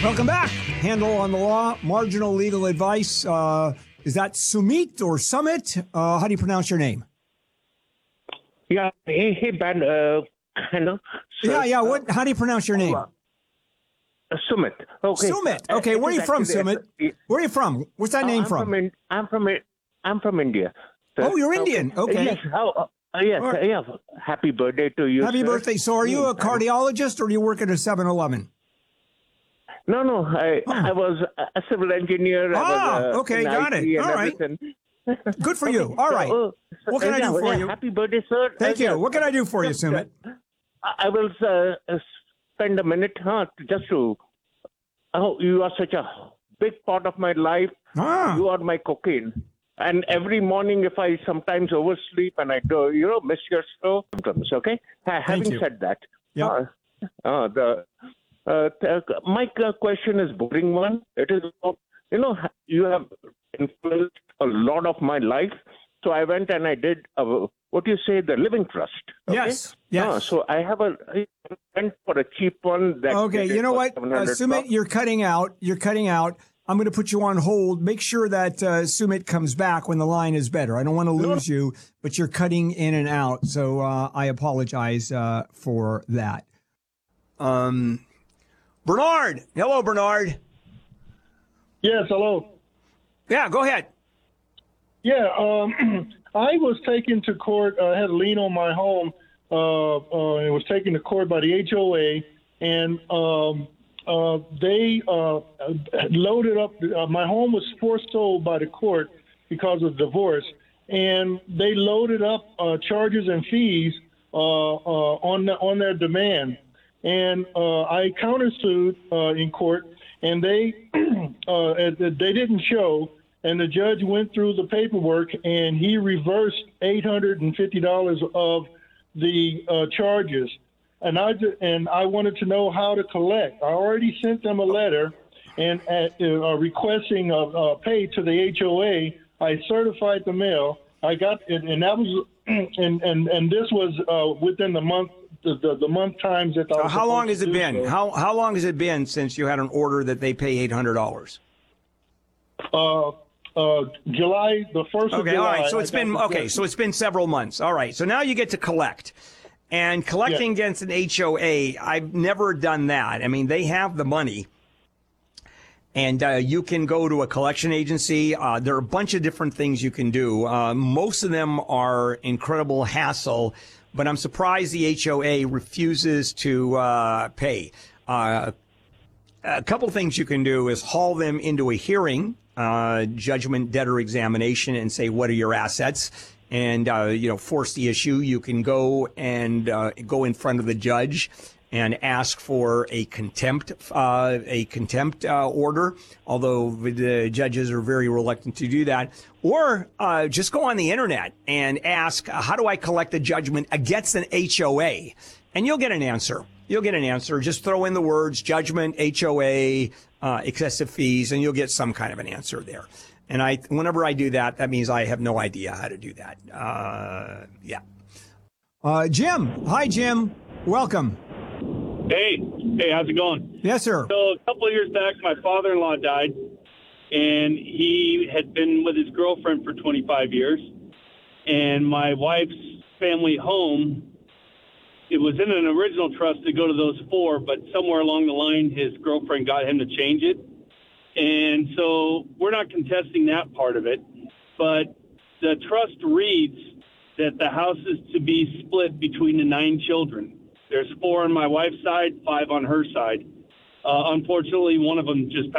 Welcome back. Handle on the Law, marginal legal advice. Is that Sumit or Summit? How do you pronounce your name? Yeah. Hey, Ben. Hello. Yeah. What? How do you pronounce your name? Sumit. Okay. Sumit. Okay. Where are you from, Sumit? Where are you from? What's that name from? I'm from India. Sir. Oh, you're Indian. Okay. Yes. Yes. Right. Yeah. Happy birthday to you. Happy sir. birthday. So, are you a cardiologist or do you work at a 7-Eleven? No. I was a civil engineer. Okay. Got it. All right. Good for you. All right. What can I do for you? Happy birthday, sir. Thank you. What can I do for you, Sumit? I will spend a minute just to. Oh, you are such a big part of my life. You are my cocaine. And every morning, if I sometimes oversleep and I do, miss your show, okay? Having said that, my question is boring one. It is, you have influenced a lot of my life. So I went and I did, the living trust. Okay? Yes. So I went for a cheap one. Okay, you know what? Sumit, you're cutting out. I'm going to put you on hold. Make sure that Sumit comes back when the line is better. I don't want to lose you, but you're cutting in and out. So I apologize for that. Bernard. Hello, Bernard. Yes, hello. Yeah, go ahead. Yeah, I was taken to court. I had a lien on my home. It was taken to court by the HOA, and they loaded up. My home was forced sold by the court because of divorce, and they loaded up charges and fees on their demand. And I countersued in court, and they didn't show. And the judge went through the paperwork, and he reversed $850 of the charges. And I wanted to know how to collect. I already sent them a letter and requesting pay to the HOA. I certified the mail. I got it, and that was and this was within the month. The month times that. So how long has it been? So. How long has it been since you had an order that they pay $800? July, the 1st of July. All right. So it's been So it's been several months. All right. So now you get to collect, and collecting against an HOA. I've never done that. I mean, they have the money, and you can go to a collection agency. There are a bunch of different things you can do. Most of them are incredible hassle. But I'm surprised the HOA refuses to pay. A couple things you can do is haul them into a hearing, judgment debtor examination, and say, what are your assets? And, force the issue. You can go and go in front of the judge and ask for a contempt order, although the judges are very reluctant to do that. Or just go on the internet and ask, how do I collect a judgment against an HOA? And you'll get an answer. Just throw in the words judgment, HOA, excessive fees, and you'll get some kind of an answer there. And whenever I do that, that means I have no idea how to do that. Jim. Hi, Jim. Welcome. Hey, how's it going? Yes, sir. So a couple of years back, my father-in-law died, and he had been with his girlfriend for 25 years. And my wife's family home, it was in an original trust to go to those four, but somewhere along the line, his girlfriend got him to change it. And so we're not contesting that part of it, but the trust reads that the house is to be split between the 9 children. There's 4 on my wife's side, 5 on her side. Unfortunately, one of them just